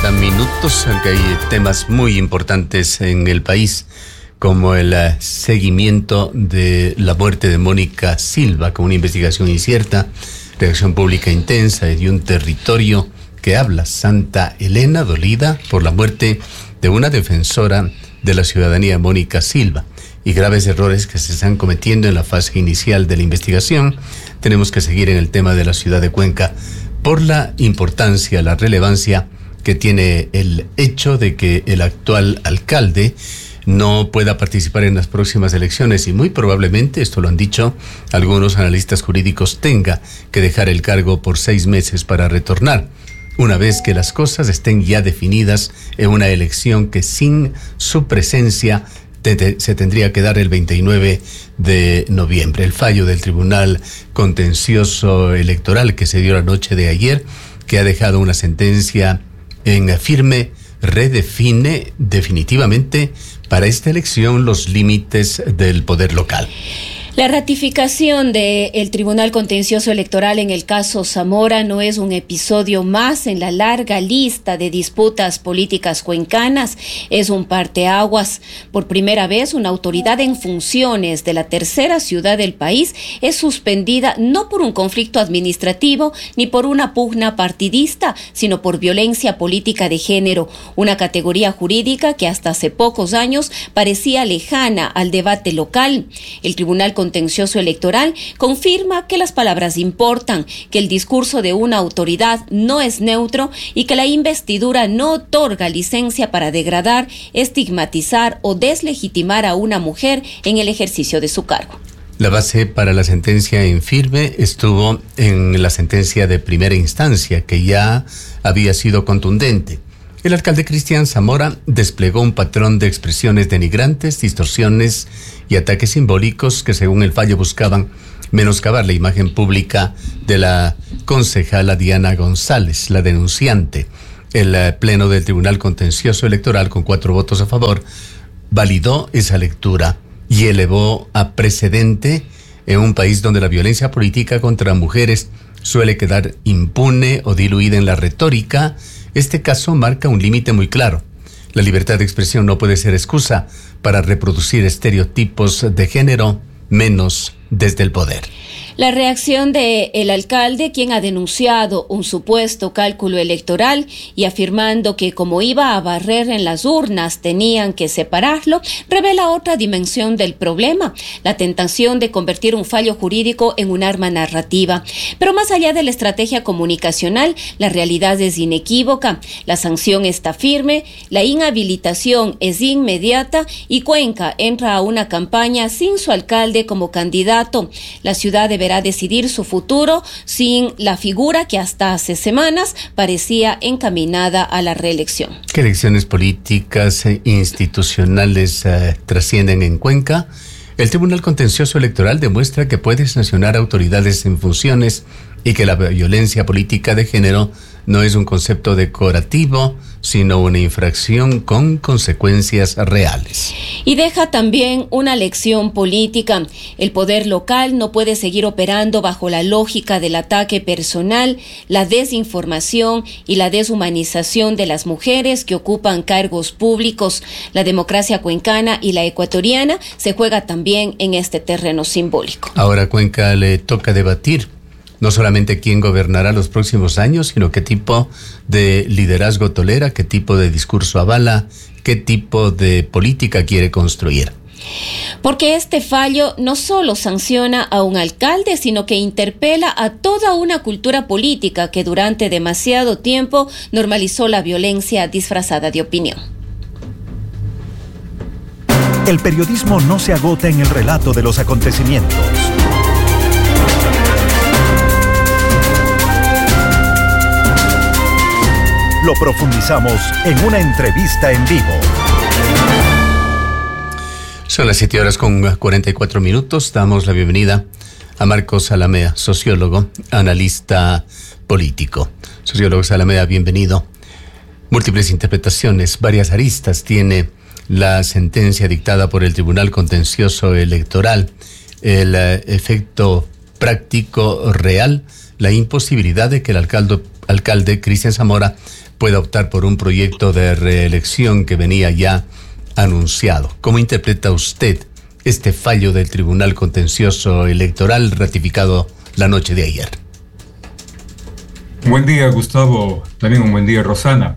40 minutos, aunque hay temas muy importantes en el país, como el seguimiento de la muerte de Mónica Silva, con una investigación incierta, reacción pública intensa y de un territorio que habla. Santa Elena, dolida por la muerte de una defensora de la ciudadanía, Mónica Silva, y graves errores que se están cometiendo en la fase inicial de la investigación. Tenemos que seguir en el tema de la ciudad de Cuenca por la importancia, la relevancia que tiene el hecho de que el actual alcalde no pueda participar en las próximas elecciones y muy probablemente, esto lo han dicho algunos analistas jurídicos, tenga que dejar el cargo por 6 meses para retornar, una vez que las cosas estén ya definidas en una elección que sin su presencia se tendría que dar el 29 de noviembre. El fallo del Tribunal Contencioso Electoral que se dio la noche de ayer, que ha dejado una sentencia en firme, redefine definitivamente para esta elección los límites del poder local. La ratificación del Tribunal Contencioso Electoral en el caso Zamora no es un episodio más en la larga lista de disputas políticas cuencanas, es un parteaguas. Por primera vez, una autoridad en funciones de la tercera ciudad del país es suspendida no por un conflicto administrativo ni por una pugna partidista, sino por violencia política de género, una categoría jurídica que hasta hace pocos años parecía lejana al debate local. El Tribunal Contencioso Electoral confirma que las palabras importan, que el discurso de una autoridad no es neutro y que la investidura no otorga licencia para degradar, estigmatizar o deslegitimar a una mujer en el ejercicio de su cargo. La base para la sentencia en firme estuvo en la sentencia de primera instancia, que ya había sido contundente. El alcalde Cristian Zamora desplegó un patrón de expresiones denigrantes, distorsiones y ataques simbólicos que, según el fallo, buscaban menoscabar la imagen pública de la concejala Diana González, la denunciante. El Pleno del Tribunal Contencioso Electoral, con 4 votos a favor, validó esa lectura y elevó a precedente en un país donde la violencia política contra mujeres suele quedar impune o diluida en la retórica. Este caso marca un límite muy claro. La libertad de expresión no puede ser excusa para reproducir estereotipos de género, menos desde el poder. La reacción del alcalde, quien ha denunciado un supuesto cálculo electoral y afirmando que como iba a barrer en las urnas tenían que separarlo, revela otra dimensión del problema, la tentación de convertir un fallo jurídico en un arma narrativa. Pero más allá de la estrategia comunicacional, la realidad es inequívoca, la sanción está firme, la inhabilitación es inmediata y Cuenca entra a una campaña sin su alcalde como candidato. La ciudad deberá decidir su futuro sin la figura que hasta hace semanas parecía encaminada a la reelección. ¿Qué elecciones políticas e institucionales trascienden en Cuenca? El Tribunal Contencioso Electoral demuestra que puede sancionar autoridades en funciones y que la violencia política de género no es un concepto decorativo, sino una infracción con consecuencias reales. Y deja también una lección política. El poder local no puede seguir operando bajo la lógica del ataque personal, la desinformación y la deshumanización de las mujeres que ocupan cargos públicos. La democracia cuencana y la ecuatoriana se juega también en este terreno simbólico. Ahora a Cuenca le toca debatir no solamente quién gobernará los próximos años, sino qué tipo de liderazgo tolera, qué tipo de discurso avala, qué tipo de política quiere construir. Porque este fallo no solo sanciona a un alcalde, sino que interpela a toda una cultura política que durante demasiado tiempo normalizó la violencia disfrazada de opinión. El periodismo no se agota en el relato de los acontecimientos. Lo profundizamos en una entrevista en vivo. Son las 7:44. Damos la bienvenida a Marcos Zalamea, sociólogo, analista político. Sociólogo Zalamea, bienvenido. Múltiples interpretaciones, varias aristas tiene la sentencia dictada por el Tribunal Contencioso Electoral. El efecto práctico real, la imposibilidad de que el alcalde alcalde, Cristian Zamora, pueda optar por un proyecto de reelección que venía ya anunciado. ¿Cómo interpreta usted este fallo del Tribunal Contencioso Electoral ratificado la noche de ayer? Buen día, Gustavo. También un buen día, Rosana.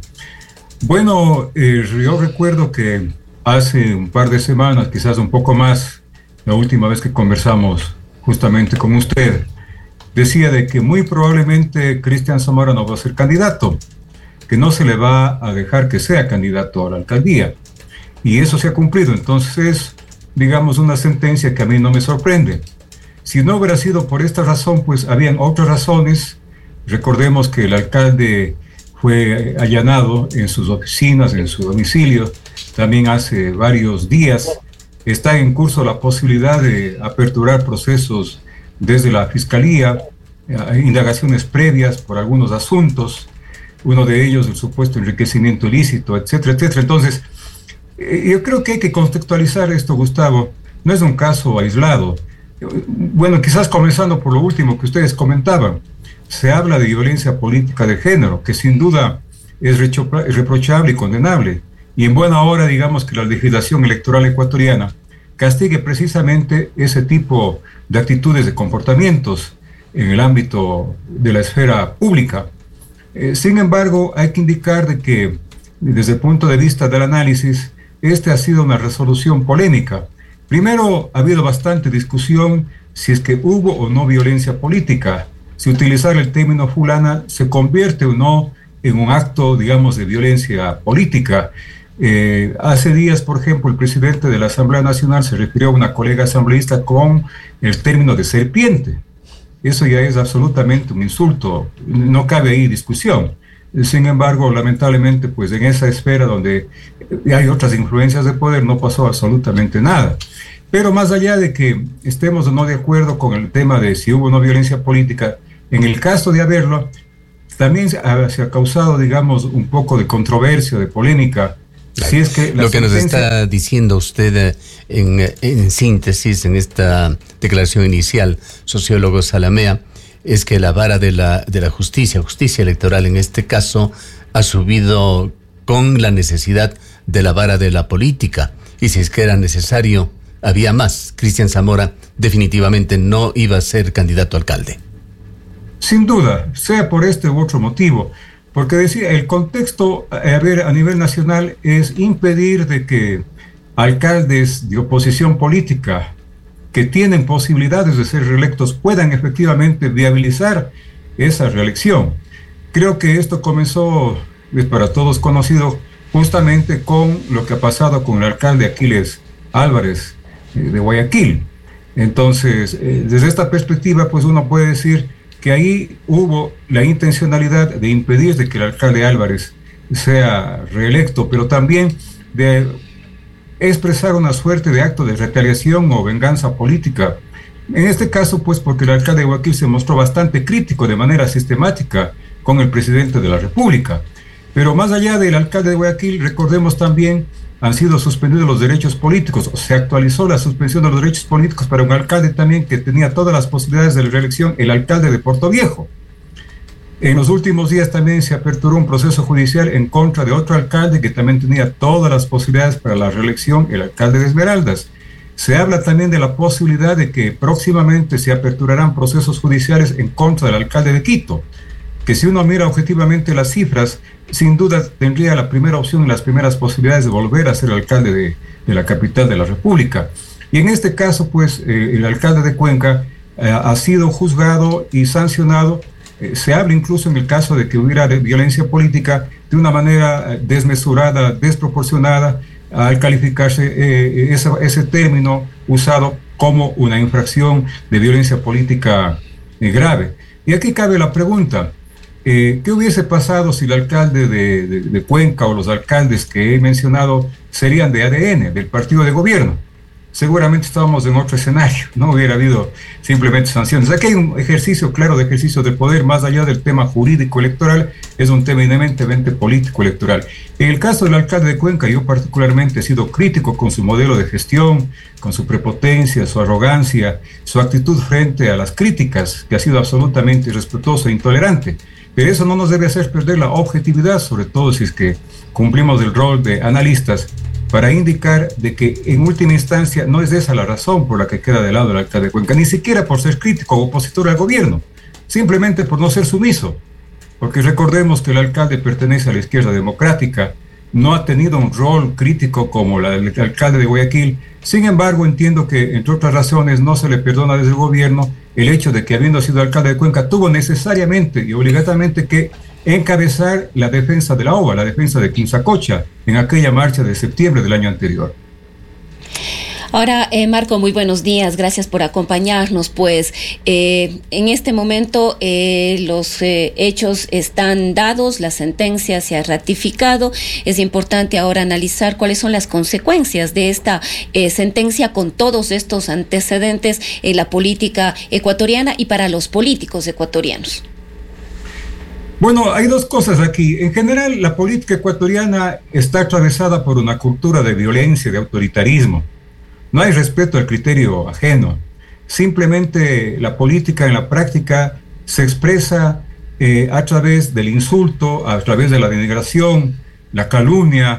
Bueno, yo recuerdo que hace un par de semanas, quizás un poco más, la última vez que conversamos justamente con usted, decía de que muy probablemente Cristian Zamora no va a ser candidato, que no se le va a dejar que sea candidato a la alcaldía. Y eso se ha cumplido. Entonces, digamos, una sentencia que a mí no me sorprende. Si no hubiera sido por esta razón, pues habían otras razones. Recordemos que el alcalde fue allanado en sus oficinas, en su domicilio, también hace varios días. Está en curso la posibilidad de aperturar procesos desde la Fiscalía, indagaciones previas por algunos asuntos, uno de ellos el supuesto enriquecimiento ilícito, etcétera, etcétera. Entonces, yo creo que hay que contextualizar esto, Gustavo. No es un caso aislado. Bueno, quizás comenzando por lo último que ustedes comentaban. Se habla de violencia política de género, que sin duda es reprochable y condenable. Y en buena hora, digamos, que la legislación electoral ecuatoriana castigue precisamente ese tipo de actitudes, de comportamientos en el ámbito de la esfera pública. Sin embargo, hay que indicar de que, desde el punto de vista del análisis, esta ha sido una resolución polémica. Primero, ha habido bastante discusión si es que hubo o no violencia política, si utilizar el término fulana se convierte o no en un acto, digamos, de violencia política. Hace días, por ejemplo, el presidente de la Asamblea Nacional se refirió a una colega asambleísta con el término de serpiente. Eso ya es absolutamente un insulto, no cabe ahí discusión. Sin embargo, lamentablemente, pues en esa esfera donde hay otras influencias de poder no pasó absolutamente nada. Pero más allá de que estemos o no de acuerdo con el tema de si hubo o no violencia política, en el caso de haberlo, también se ha causado, digamos, un poco de controversia, de polémica. Si es que lo que nos está diciendo usted en síntesis, en esta declaración inicial, sociólogo Zalamea, es que la vara de la justicia electoral en este caso, ha subido con la necesidad de la vara de la política. Y si es que era necesario, había más. Cristian Zamora definitivamente no iba a ser candidato a alcalde. Sin duda, sea por este u otro motivo, porque decía, el contexto a nivel nacional es impedir de que alcaldes de oposición política que tienen posibilidades de ser reelectos puedan efectivamente viabilizar esa reelección. Creo que esto comenzó, es para todos conocido, justamente con lo que ha pasado con el alcalde Aquiles Álvarez de Guayaquil. Entonces, desde esta perspectiva, pues uno puede decir que ahí hubo la intencionalidad de impedir de que el alcalde Álvarez sea reelecto, pero también de expresar una suerte de acto de retaliación o venganza política. En este caso, pues porque el alcalde de Guayaquil se mostró bastante crítico de manera sistemática con el presidente de la República. Pero más allá del alcalde de Guayaquil, recordemos también, han sido suspendidos los derechos políticos, se actualizó la suspensión de los derechos políticos para un alcalde también que tenía todas las posibilidades de reelección, el alcalde de Portoviejo. En los últimos días también se aperturó un proceso judicial en contra de otro alcalde que también tenía todas las posibilidades para la reelección, el alcalde de Esmeraldas. Se habla también de la posibilidad de que próximamente se aperturarán procesos judiciales en contra del alcalde de Quito, que si uno mira objetivamente las cifras, sin duda tendría la primera opción y las primeras posibilidades de volver a ser alcalde de la capital de la República. Y en este caso, pues, el alcalde de Cuenca ha sido juzgado y sancionado. Se habla incluso en el caso de que hubiera violencia política de una manera desmesurada, desproporcionada, al calificarse ese término usado como una infracción de violencia política grave. Y aquí cabe la pregunta, ¿qué hubiese pasado si el alcalde de Cuenca o los alcaldes que he mencionado serían de ADN, del partido de gobierno? Seguramente estábamos en otro escenario, no hubiera habido simplemente sanciones. Aquí hay un ejercicio claro de ejercicio de poder, más allá del tema jurídico electoral, es un tema eminentemente político electoral. En el caso del alcalde de Cuenca, yo particularmente he sido crítico con su modelo de gestión, con su prepotencia, su arrogancia, su actitud frente a las críticas, que ha sido absolutamente irrespetuoso e intolerante. Pero eso no nos debe hacer perder la objetividad, sobre todo si es que cumplimos el rol de analistas, para indicar de que en última instancia no es esa la razón por la que queda de lado el alcalde de Cuenca, ni siquiera por ser crítico o opositor al gobierno, simplemente por no ser sumiso. Porque recordemos que el alcalde pertenece a la izquierda democrática, no ha tenido un rol crítico como el alcalde de Guayaquil. Sin embargo, entiendo que, entre otras razones, no se le perdona desde el gobierno el hecho de que, habiendo sido alcalde de Cuenca, tuvo necesariamente y obligatoriamente que encabezar la defensa de la OVA, la defensa de Quimsacocha, en aquella marcha de septiembre del año anterior. Ahora, Marco, muy buenos días, gracias por acompañarnos. Pues en este momento los hechos están dados, la sentencia se ha ratificado. Es importante ahora analizar cuáles son las consecuencias de esta sentencia con todos estos antecedentes en la política ecuatoriana y para los políticos ecuatorianos. Bueno, hay dos cosas aquí. En general, la política ecuatoriana está atravesada por una cultura de violencia, de autoritarismo. No hay respeto al criterio ajeno. Simplemente la política en la práctica se expresa a través del insulto, a través de la denigración, la calumnia,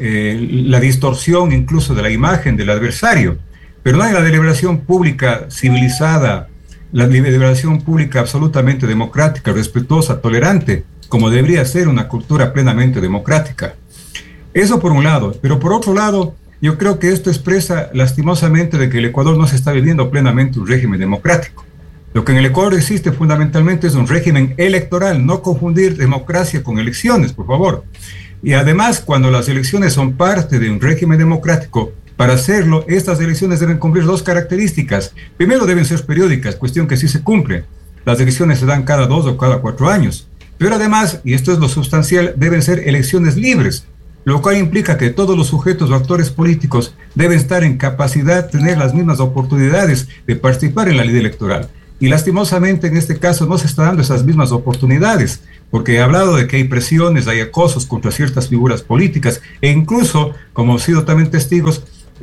la distorsión incluso de la imagen del adversario. Pero no hay la deliberación pública civilizada, la deliberación pública absolutamente democrática, respetuosa, tolerante, como debería ser una cultura plenamente democrática. Eso por un lado, pero por otro lado, yo creo que esto expresa lastimosamente de que el Ecuador no se está viviendo plenamente un régimen democrático. Lo que en el Ecuador existe fundamentalmente es un régimen electoral, no confundir democracia con elecciones, por favor. Y además, cuando las elecciones son parte de un régimen democrático, para hacerlo, estas elecciones deben cumplir dos características. Primero, deben ser periódicas, cuestión que sí se cumple. Las elecciones se dan cada 2 o cada 4 años. Pero además, y esto es lo sustancial, deben ser elecciones libres, lo cual implica que todos los sujetos o actores políticos deben estar en capacidad de tener las mismas oportunidades de participar en la ley electoral. Y lastimosamente en este caso no se está dando esas mismas oportunidades, porque he hablado de que hay presiones, hay acosos contra ciertas figuras políticas, e incluso, como hemos sido también testigos,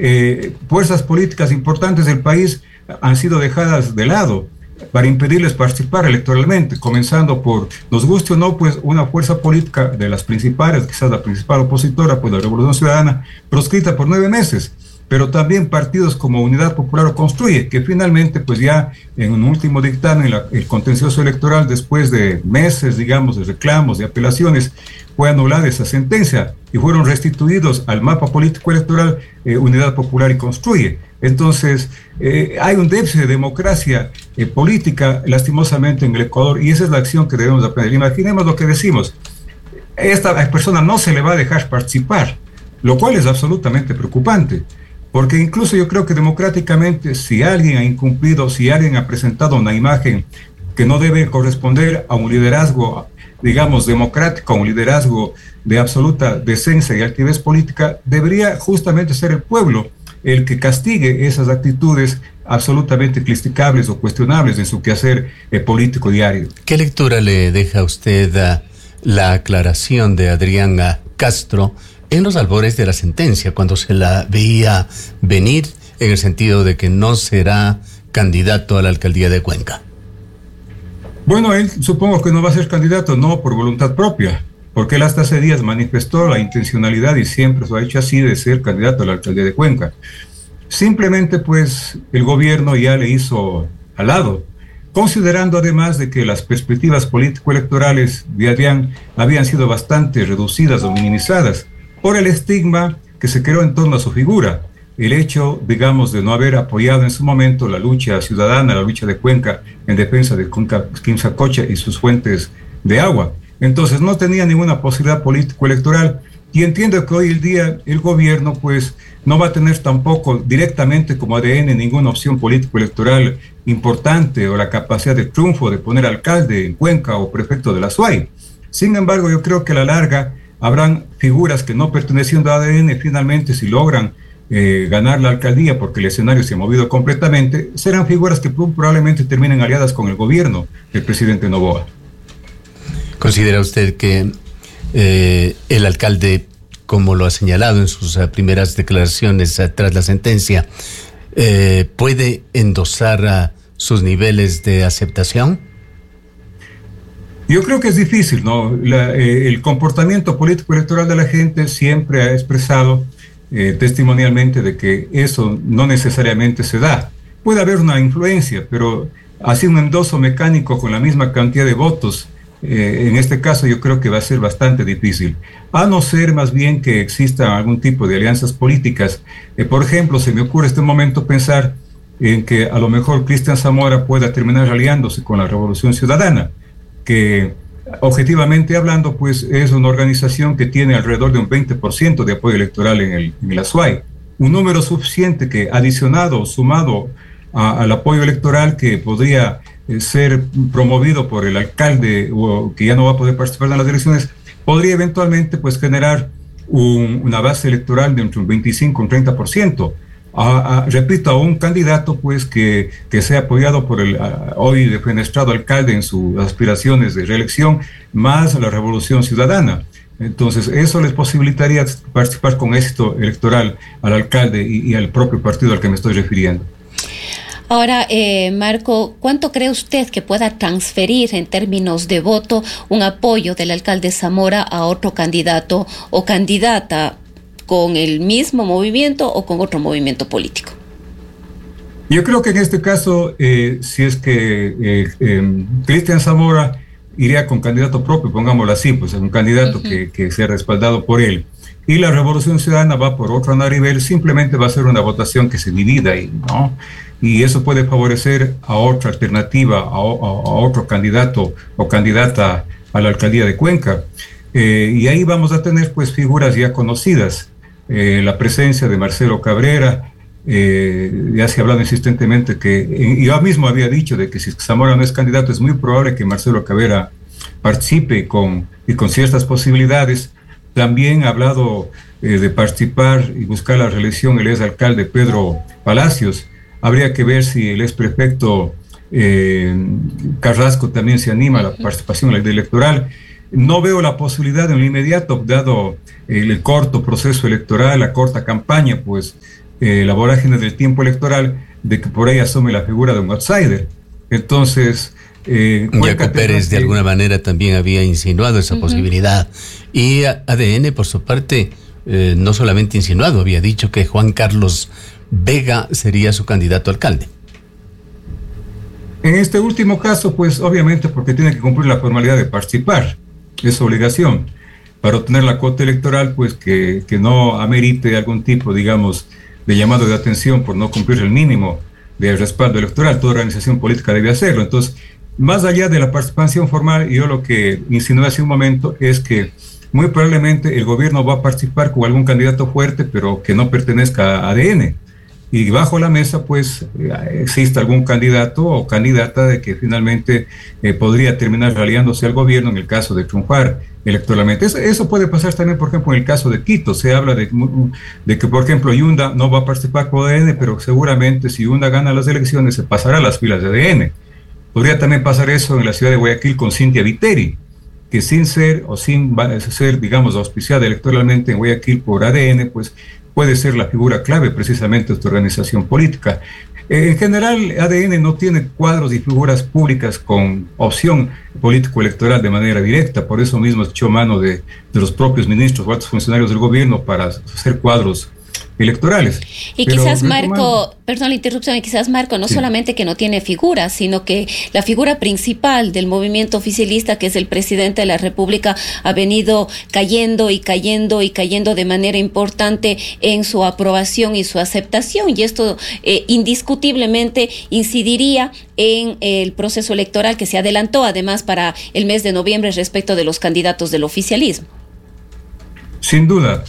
fuerzas políticas importantes del país han sido dejadas de lado para impedirles participar electoralmente, comenzando por, nos guste o no, pues una fuerza política de las principales, quizás la principal opositora, pues la Revolución Ciudadana, proscrita por 9 meses, pero también partidos como Unidad Popular o Construye, que finalmente, pues ya en un último dictamen, el contencioso electoral, después de meses, digamos, de reclamos, de apelaciones, fue anulada esa sentencia y fueron restituidos al mapa político electoral Unidad Popular y Construye. Entonces, hay un déficit de democracia política, lastimosamente, en el Ecuador, y esa es la acción que debemos aprender. Imaginemos lo que decimos: esta persona no se le va a dejar participar, lo cual es absolutamente preocupante, porque incluso yo creo que democráticamente, si alguien ha incumplido, si alguien ha presentado una imagen que no debe corresponder a un liderazgo, digamos, democrático, a un liderazgo de absoluta decencia y altivez política, debería justamente ser el pueblo el que castigue esas actitudes absolutamente criticables o cuestionables en su quehacer político diario. ¿Qué lectura le deja a usted a la aclaración de Adrián Castro en los albores de la sentencia, cuando se la veía venir, en el sentido de que no será candidato a la alcaldía de Cuenca? Bueno, él supongo que no va a ser candidato, no por voluntad propia, porque él hasta hace días manifestó la intencionalidad, y siempre lo ha hecho así, de ser candidato a la alcaldía de Cuenca. Simplemente, pues, el gobierno ya le hizo al lado, considerando además de que las perspectivas político-electorales de Adrián habían sido bastante reducidas o minimizadas por el estigma que se creó en torno a su figura. El hecho, digamos, de no haber apoyado en su momento la lucha ciudadana, la lucha de Cuenca en defensa de Quimsacocha y sus fuentes de agua. Entonces no tenía ninguna posibilidad político-electoral, y entiendo que hoy el día el gobierno pues no va a tener tampoco directamente como ADN ninguna opción político-electoral importante o la capacidad de triunfo de poner alcalde en Cuenca o prefecto de la SUAY. Sin embargo, yo creo que a la larga habrán figuras que no perteneciendo a ADN, finalmente, si logran ganar la alcaldía, porque el escenario se ha movido completamente, serán figuras que probablemente terminen aliadas con el gobierno del presidente Noboa. ¿Considera usted que el alcalde, como lo ha señalado en sus primeras declaraciones tras la sentencia, puede endosar sus niveles de aceptación? Yo creo que es difícil, ¿no? El comportamiento político electoral de la gente siempre ha expresado testimonialmente de que eso no necesariamente se da. Puede haber una influencia, pero así un endoso mecánico con la misma cantidad de votos, en este caso yo creo que va a ser bastante difícil, a no ser más bien que exista algún tipo de alianzas políticas. Por ejemplo, se me ocurre en este momento pensar en que a lo mejor Cristian Zamora pueda terminar aliándose con la Revolución Ciudadana, que objetivamente hablando, pues es una organización que tiene alrededor de un 20% de apoyo electoral en el Azuay, un número suficiente que adicionado, sumado al apoyo electoral que podría ser promovido por el alcalde o que ya no va a poder participar en las elecciones, podría eventualmente pues generar una base electoral de entre un 25 y un 30%. Repito, a un candidato pues que sea apoyado por el hoy defenestrado alcalde en sus aspiraciones de reelección, más la Revolución Ciudadana. Entonces eso les posibilitaría participar con éxito electoral al alcalde y al propio partido al que me estoy refiriendo. Ahora, Marco, ¿cuánto cree usted que pueda transferir en términos de voto un apoyo del alcalde Zamora a otro candidato o candidata con el mismo movimiento o con otro movimiento político? Yo creo que en este caso, si es que Cristian Zamora iría con candidato propio, pongámoslo así, pues un candidato que sea respaldado por él, y la Revolución Ciudadana va por otro nivel, simplemente va a ser una votación que se divida ahí, ¿no? Y eso puede favorecer a otra alternativa, a otro candidato o candidata a la alcaldía de Cuenca. Y ahí vamos a tener pues figuras ya conocidas. La presencia de Marcelo Cabrera, ya se ha hablado insistentemente que, yo mismo había dicho de que si Zamora no es candidato es muy probable que Marcelo Cabrera participe y con ciertas posibilidades. También ha hablado de participar y buscar la reelección el exalcalde Pedro Palacios. Habría que ver si el exprefecto Carrasco también se anima a la participación en la electoral. No veo la posibilidad en lo inmediato, dado el corto proceso electoral, la corta campaña, pues la vorágine del tiempo electoral, de que por ahí asome la figura de un outsider. Entonces, Jaco Pérez de alguna manera también había insinuado esa posibilidad. Y ADN, por su parte, no solamente insinuado, había dicho que Juan Carlos Vega sería su candidato a alcalde. En este último caso, pues obviamente porque tiene que cumplir la formalidad de participar, es su obligación, para obtener la cuota electoral, pues que no amerite algún tipo, digamos, de llamado de atención por no cumplir el mínimo de respaldo electoral. Toda organización política debe hacerlo. Entonces, más allá de la participación formal, yo lo que insinué hace un momento es que muy probablemente el gobierno va a participar con algún candidato fuerte, pero que no pertenezca a ADN. Y bajo la mesa, pues, existe algún candidato o candidata de que finalmente podría terminar aliándose al gobierno en el caso de triunfar electoralmente. Eso puede pasar también, por ejemplo, en el caso de Quito. Se habla de que, por ejemplo, Yunda no va a participar con ADN, pero seguramente si Yunda gana las elecciones se pasará a las filas de ADN. Podría también pasar eso en la ciudad de Guayaquil con Cintia Viteri, que sin ser, digamos, auspiciada electoralmente en Guayaquil por ADN, pues puede ser la figura clave precisamente de esta organización política. En general, ADN no tiene cuadros y figuras públicas con opción político-electoral de manera directa, por eso mismo echó mano de los propios ministros o altos funcionarios del gobierno para hacer cuadros electorales. Y pero quizás Marco, perdón la interrupción, y quizás Marco no solamente que no tiene figuras, sino que la figura principal del movimiento oficialista, que es el presidente de la República, ha venido cayendo y cayendo y cayendo de manera importante en su aprobación y su aceptación, y esto indiscutiblemente incidiría en el proceso electoral que se adelantó además para el mes de noviembre respecto de los candidatos del oficialismo. Sin duda,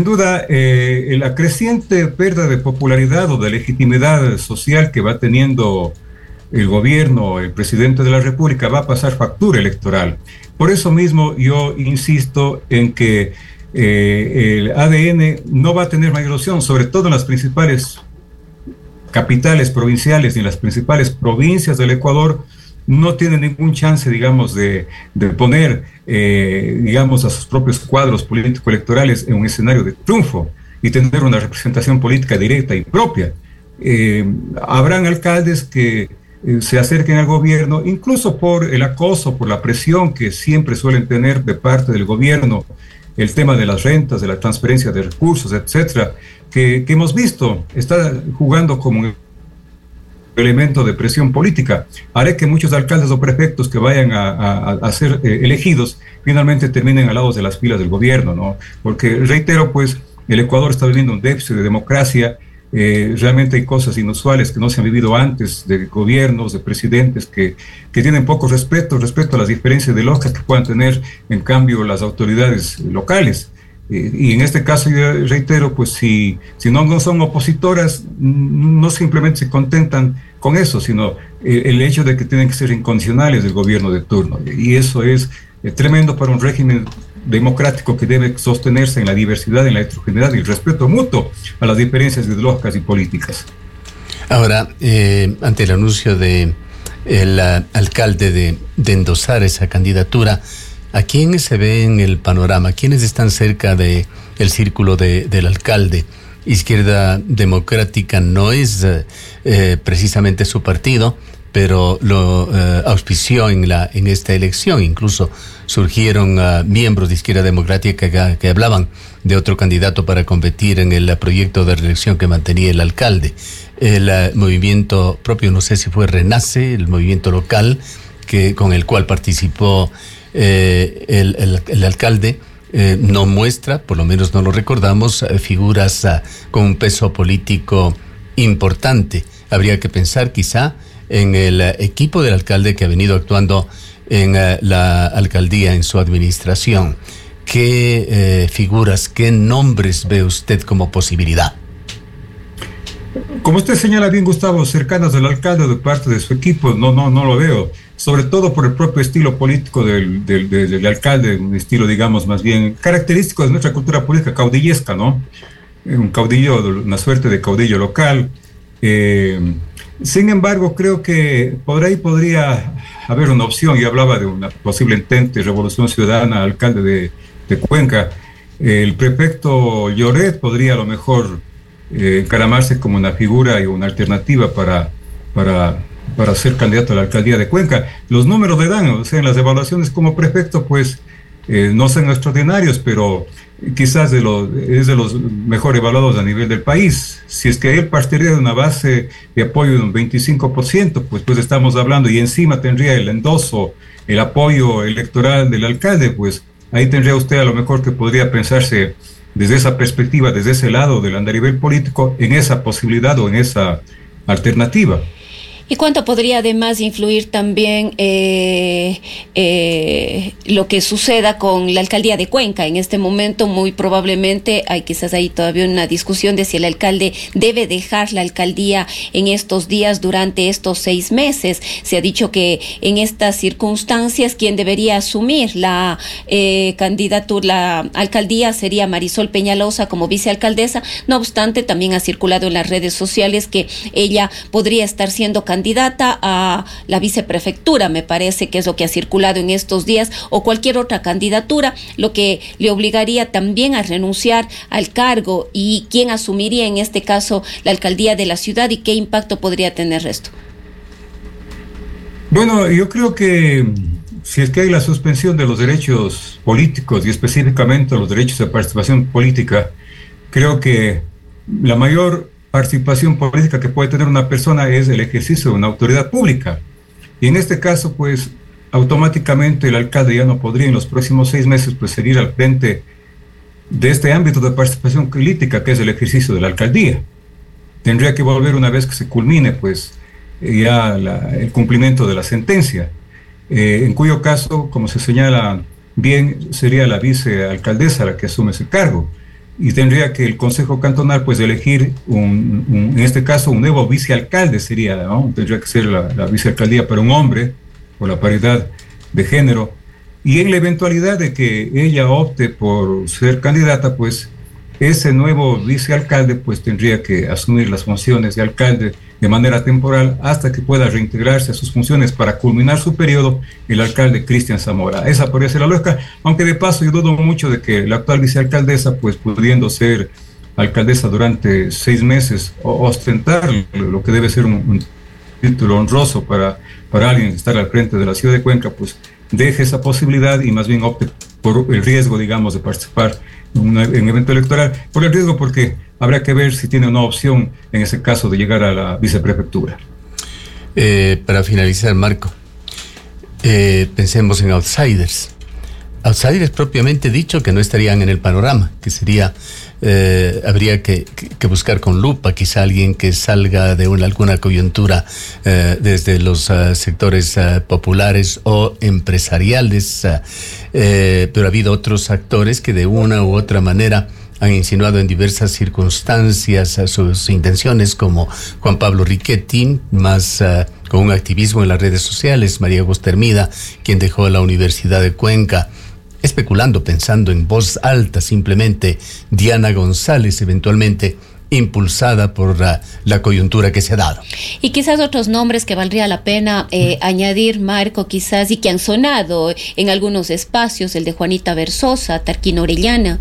la creciente pérdida de popularidad o de legitimidad social que va teniendo el gobierno, el presidente de la República, va a pasar factura electoral. Por eso mismo yo insisto en que el ADN no va a tener mayor opción, sobre todo en las principales capitales provinciales y en las principales provincias del Ecuador. No tiene ningún chance, digamos, de poner, digamos, a sus propios cuadros político-electorales en un escenario de triunfo y tener una representación política directa y propia. Habrán alcaldes que se acerquen al gobierno, incluso por el acoso, por la presión que siempre suelen tener de parte del gobierno, el tema de las rentas, de la transferencia de recursos, etcétera, que hemos visto, está jugando como un elemento de presión política. Haré que muchos alcaldes o prefectos que vayan a ser elegidos finalmente terminen al lado de las filas del gobierno, ¿no? Porque, reitero, pues, el Ecuador está viviendo un déficit de democracia. Realmente hay cosas inusuales que no se han vivido antes, de gobiernos, de presidentes que tienen poco respeto a las diferencias de lógicas que puedan tener, en cambio, las autoridades locales. Y en este caso, yo reitero, pues si no son opositoras, no simplemente se contentan con eso, sino el hecho de que tienen que ser incondicionales del gobierno de turno. Y eso es tremendo para un régimen democrático que debe sostenerse en la diversidad, en la heterogeneidad y el respeto mutuo a las diferencias ideológicas y políticas. Ahora, ante el anuncio de el alcalde de endosar esa candidatura, ¿a quién se ve en el panorama? ¿Quiénes están cerca del círculo del alcalde? Izquierda Democrática no es precisamente su partido, pero lo auspició en esta elección. Incluso surgieron miembros de Izquierda Democrática que hablaban de otro candidato para competir en el proyecto de reelección que mantenía el alcalde. El movimiento propio, no sé si fue Renace, el movimiento local con el cual participó el alcalde, no muestra, por lo menos no lo recordamos, figuras con un peso político importante. Habría que pensar quizá en el equipo del alcalde que ha venido actuando en la alcaldía, en su administración. ¿Qué figuras, qué nombres ve usted como posibilidad? Como usted señala bien, Gustavo, cercanas al alcalde de parte de su equipo, no lo veo, sobre todo por el propio estilo político del alcalde, un estilo, digamos, más bien característico de nuestra cultura política, caudillesca, ¿no? Un caudillo, una suerte de caudillo local. Sin embargo, creo que por ahí podría haber una opción, y hablaba de una posible intento de revolución ciudadana, alcalde de Cuenca. El prefecto Lloret podría a lo mejor encaramarse como una figura y una alternativa para ser candidato a la alcaldía de Cuenca. Los números le dan, o sea, en las evaluaciones como prefecto, pues no son extraordinarios, pero quizás es de los mejor evaluados a nivel del país. Si es que él partiría de una base de apoyo de un 25%, pues estamos hablando, y encima tendría el endoso, el apoyo electoral del alcalde, pues ahí tendría usted a lo mejor que podría pensarse desde esa perspectiva, desde ese lado del andarivel político, en esa posibilidad o en esa alternativa. ¿Y cuánto podría además influir también lo que suceda con la alcaldía de Cuenca? En este momento muy probablemente hay quizás ahí todavía una discusión de si el alcalde debe dejar la alcaldía en estos días durante estos 6 meses. Se ha dicho que en estas circunstancias quien debería asumir la candidatura, la alcaldía, sería Marisol Peñalosa como vicealcaldesa. No obstante, también ha circulado en las redes sociales que ella podría estar siendo candidata a la viceprefectura, me parece que es lo que ha circulado en estos días, o cualquier otra candidatura, lo que le obligaría también a renunciar al cargo. ¿Y quién asumiría en este caso la alcaldía de la ciudad y qué impacto podría tener esto? Bueno, yo creo que si es que hay la suspensión de los derechos políticos y específicamente los derechos de participación política, creo que la mayor participación política que puede tener una persona es el ejercicio de una autoridad pública. Y en este caso, pues, automáticamente el alcalde ya no podría en los próximos 6 meses pues seguir al frente de este ámbito de participación política que es el ejercicio de la alcaldía. Tendría que volver una vez que se culmine pues ya el cumplimiento de la sentencia, en cuyo caso, como se señala bien, sería la vicealcaldesa la que asume ese cargo. Y tendría que el Consejo Cantonal pues elegir en este caso un nuevo vicealcalde sería, ¿no? Tendría que ser la vicealcaldía para un hombre, por la paridad de género, y en la eventualidad de que ella opte por ser candidata, pues ese nuevo vicealcalde pues tendría que asumir las funciones de alcalde de manera temporal hasta que pueda reintegrarse a sus funciones para culminar su periodo el alcalde Cristian Zamora. Esa podría ser la lógica, aunque de paso yo dudo mucho de que la actual vicealcaldesa, pues pudiendo ser alcaldesa durante 6 meses, ostentar lo que debe ser un título honroso para alguien estar al frente de la ciudad de Cuenca, pues deje esa posibilidad y más bien opte por el riesgo, digamos, de participar en un evento electoral, por el riesgo porque habrá que ver si tiene una opción en ese caso de llegar a la viceprefectura. Para finalizar, Marco, pensemos en outsiders. Outsiders propiamente dicho que no estarían en el panorama, que sería, habría que buscar con lupa quizá alguien que salga de alguna coyuntura desde los sectores populares o empresariales, pero ha habido otros actores que de una u otra manera han insinuado en diversas circunstancias sus intenciones, como Juan Pablo Riquetti, más con un activismo en las redes sociales, María Augusta Hermida, quien dejó la Universidad de Cuenca, especulando, pensando en voz alta simplemente, Diana González, eventualmente impulsada por la coyuntura que se ha dado. Y quizás otros nombres que valdría la pena añadir, Marco, quizás, y que han sonado en algunos espacios, el de Juanita Versosa, Tarquino Orellana,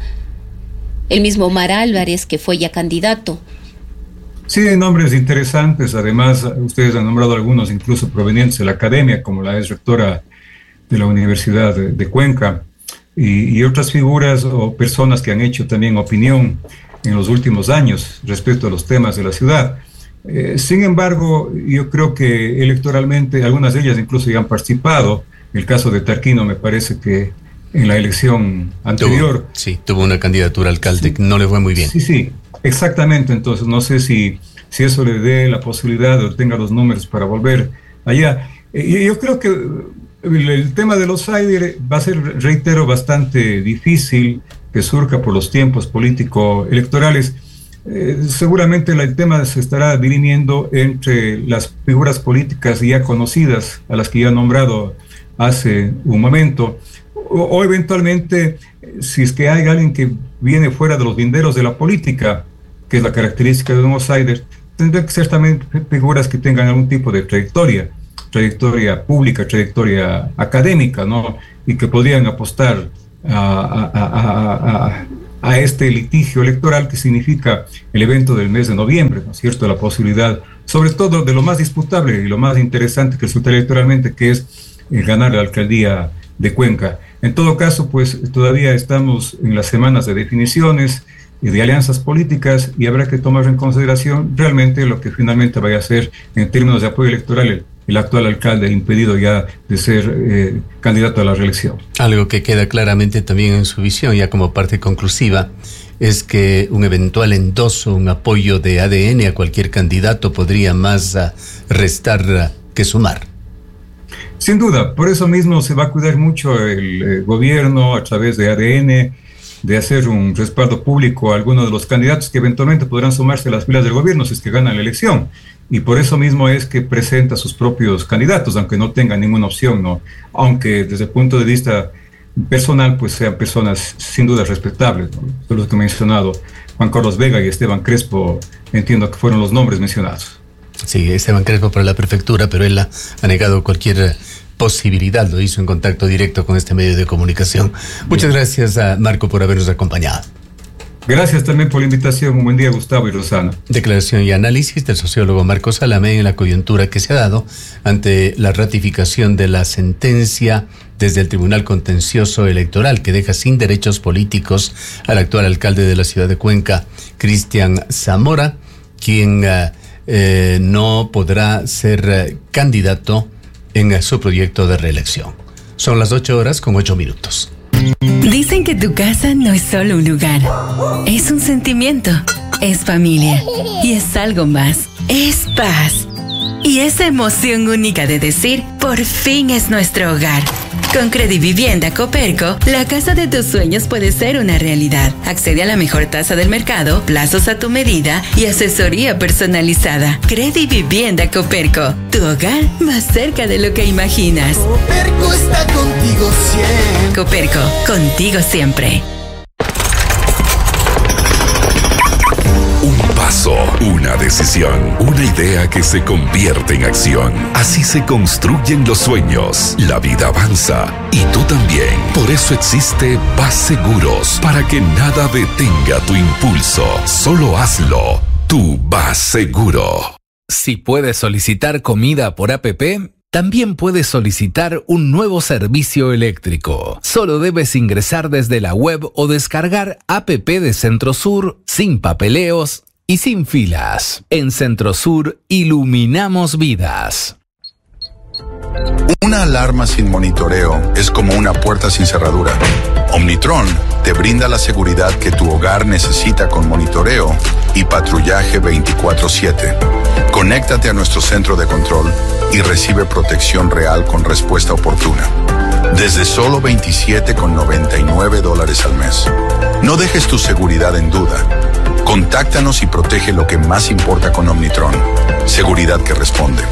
el mismo Omar Álvarez, que fue ya candidato. Sí, hay nombres interesantes. Además, ustedes han nombrado algunos, incluso provenientes de la academia, como la ex rectora de la Universidad de Cuenca, y otras figuras o personas que han hecho también opinión en los últimos años respecto a los temas de la ciudad. Sin embargo, yo creo que electoralmente, algunas de ellas incluso ya han participado. El caso de Tarquino me parece que en la elección anterior. Tuvo una candidatura a alcalde que no le fue muy bien. Sí, exactamente. Entonces, no sé si eso le dé la posibilidad o tenga los números para volver allá. Yo creo que el tema de los outsiders va a ser, reitero, bastante difícil que surja por los tiempos político-electorales. Seguramente el tema se estará dirimiendo entre las figuras políticas ya conocidas, a las que ya he nombrado hace un momento, o eventualmente, si es que hay alguien que viene fuera de los linderos de la política, que es la característica de un outsider, tendrán que ser también figuras que tengan algún tipo de trayectoria pública, trayectoria académica, ¿no? Y que podrían apostar a este litigio electoral que significa el evento del mes de noviembre, ¿no es cierto? La posibilidad, sobre todo, de lo más disputable y lo más interesante que resulta electoralmente, que es ganar la alcaldía de Cuenca. En todo caso, pues todavía estamos en las semanas de definiciones y de alianzas políticas, y habrá que tomar en consideración realmente lo que finalmente vaya a ser en términos de apoyo electoral el actual alcalde, impedido ya de ser candidato a la reelección. Algo que queda claramente también en su visión, ya como parte conclusiva, es que un eventual endoso, un apoyo de ADN a cualquier candidato podría más restar que sumar. Sin duda, por eso mismo se va a cuidar mucho el gobierno a través de ADN, de hacer un respaldo público a algunos de los candidatos que eventualmente podrán sumarse a las filas del gobierno si es que ganan la elección. Y por eso mismo es que presenta sus propios candidatos, aunque no tenga ninguna opción, ¿no? Aunque desde el punto de vista personal, pues sean personas sin duda respetables, ¿no? Son los que he mencionado, Juan Carlos Vega y Esteban Crespo, entiendo que fueron los nombres mencionados. Sí, Esteban Crespo para la prefectura, pero él ha negado cualquier posibilidad, lo hizo en contacto directo con este medio de comunicación. Muchas gracias a Marco por habernos acompañado. Gracias también por la invitación. Un buen día, Gustavo y Rosana. Declaración y análisis del sociólogo Marco Salamé en la coyuntura que se ha dado ante la ratificación de la sentencia desde el Tribunal Contencioso Electoral que deja sin derechos políticos al actual alcalde de la ciudad de Cuenca, Cristian Zamora, quien no podrá ser candidato en su proyecto de reelección. Son las 8:08. Dicen que tu casa no es solo un lugar, es un sentimiento, es familia y es algo más, es paz. Y esa emoción única de decir, por fin es nuestro hogar. Con Credivivienda Coperco, la casa de tus sueños puede ser una realidad. Accede a la mejor tasa del mercado, plazos a tu medida y asesoría personalizada. Credivivienda Coperco, tu hogar más cerca de lo que imaginas. Coperco está contigo siempre. Coperco, contigo siempre. Un paso, una decisión, una idea que se convierte en acción. Así se construyen los sueños. La vida avanza y tú también. Por eso existe Vas Seguros, para que nada detenga tu impulso. Solo hazlo. Tú vas seguro. Si puedes solicitar comida por APP, también puedes solicitar un nuevo servicio eléctrico. Solo debes ingresar desde la web o descargar APP de Centrosur sin papeleos y sin filas. En Centrosur iluminamos vidas. Una alarma sin monitoreo es como una puerta sin cerradura. Omnitron te brinda la seguridad que tu hogar necesita con monitoreo y patrullaje 24/7. Conéctate a nuestro centro de control y recibe protección real con respuesta oportuna. Desde solo $27,99 al mes. No dejes tu seguridad en duda. Contáctanos y protege lo que más importa con Omnitron. Seguridad que responde.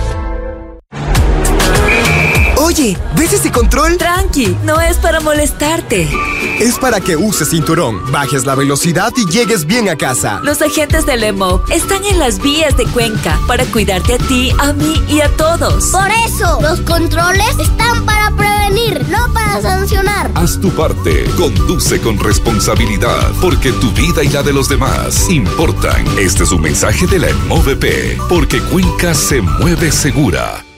Oye, ¿ves ese control? Tranqui, no es para molestarte. Es para que uses cinturón, bajes la velocidad y llegues bien a casa. Los agentes del EMOB están en las vías de Cuenca para cuidarte a ti, a mí y a todos. Por eso, los controles están para prevenir, no para sancionar. Haz tu parte, conduce con responsabilidad, porque tu vida y la de los demás importan. Este es un mensaje de la EMOVP, porque Cuenca se mueve segura.